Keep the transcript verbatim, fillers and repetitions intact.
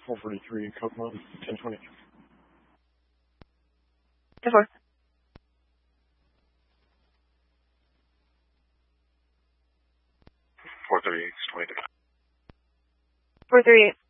four forty-three Kokomo, ten twenty. ten four. four thirty-eight, twenty. four thirty-eight.